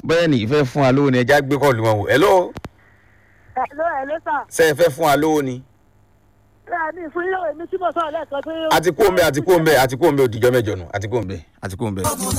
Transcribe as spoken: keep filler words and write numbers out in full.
bẹ́ẹ̀ ni ìfẹ́ fún wa lówó ni ẹja gbé kọ́ọ̀lù wọn wò. hello. hello hello sir. ṣé ẹ fẹ́ fún wa lówó ni. bẹ́ẹ̀ ni fún yóò èmi tí mo sọ̀rọ̀ lẹ́ẹ̀kan tó. àti kó ń bẹ àti kó ń bẹ àti kó ń bẹ òdìjọ́ mẹ́jọ nù àti kó ń bẹ àti kó ń bẹ.